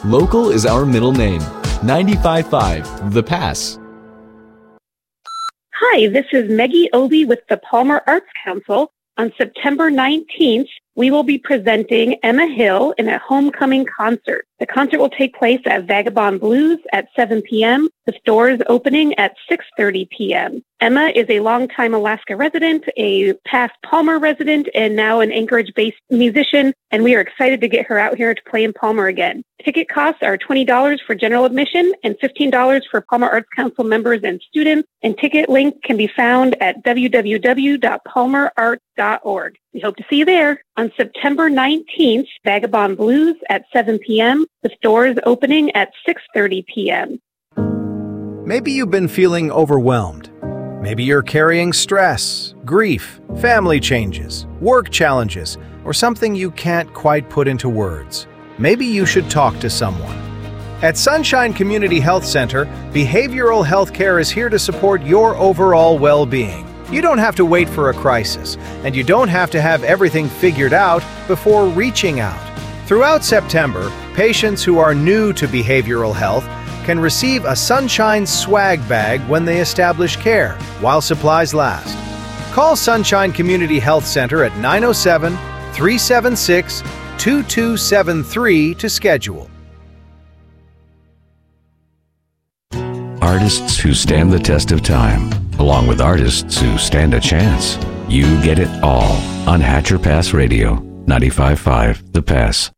Local is our middle name. 95.5 The Pass. Hi, this is Meggie Obi with the Palmer Arts Council. On September 19th, we will be presenting Emma Hill in a homecoming concert. The concert will take place at Vagabond Blues at 7 p.m. The store is opening at 6:30 p.m. Emma is a longtime Alaska resident, a past Palmer resident, and now an Anchorage-based musician, and we are excited to get her out here to play in Palmer again. Ticket costs are $20 for general admission and $15 for Palmer Arts Council members and students, and ticket link can be found at www.palmerarts.org. We hope to see you there. On September 19th, Vagabond Blues at 7 p.m. The store is opening at 6:30 p.m. Maybe you've been feeling overwhelmed. Maybe you're carrying stress, grief, family changes, work challenges, or something you can't quite put into words. Maybe you should talk to someone. At Sunshine Community Health Center, behavioral health care is here to support your overall well-being. You don't have to wait for a crisis, and you don't have to have everything figured out before reaching out. Throughout September, patients who are new to behavioral health can receive a Sunshine swag bag when they establish care, while supplies last. Call Sunshine Community Health Center at 907-376-2273 to schedule. Artists who stand the test of time, along with artists who stand a chance. You get it all on Hatcher Pass Radio, 95.5 The Pass.